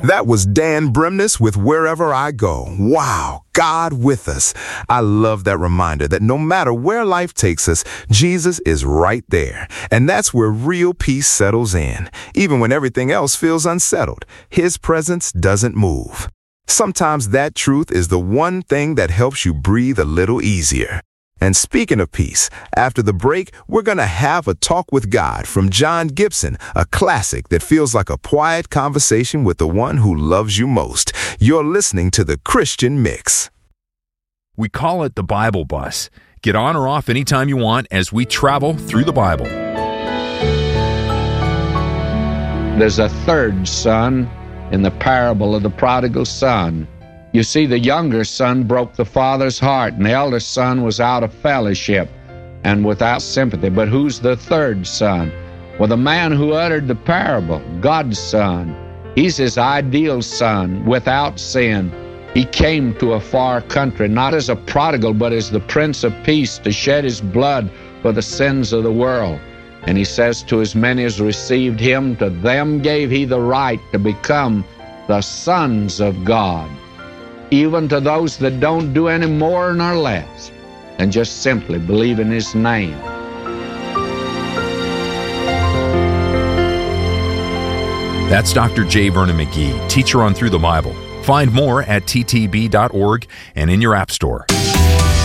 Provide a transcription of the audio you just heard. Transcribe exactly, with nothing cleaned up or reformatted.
That was Dan Bremnes with Wherever I Go. Wow, God with us. I love that reminder that no matter where life takes us, Jesus is right there. And that's where real peace settles in. Even when everything else feels unsettled, His presence doesn't move. Sometimes that truth is the one thing that helps you breathe a little easier. And speaking of peace, after the break, we're going to have a talk with God from John Gibson, a classic that feels like a quiet conversation with the one who loves you most. You're listening to The Christian Mix. We call it the Bible Bus. Get on or off anytime you want as we travel through the Bible. There's a third son in the parable of the prodigal son. You see, the younger son broke the father's heart, and the elder son was out of fellowship and without sympathy. But who's the third son? Well, the man who uttered the parable, God's son. He's His ideal son, without sin. He came to a far country, not as a prodigal, but as the Prince of Peace, to shed His blood for the sins of the world. And He says, to as many as received Him, to them gave He the right to become the sons of God. Even to those that don't do any more nor less and just simply believe in His name. That's Doctor J. Vernon McGee, teacher on Through the Bible. Find more at t t b dot org and in your app store.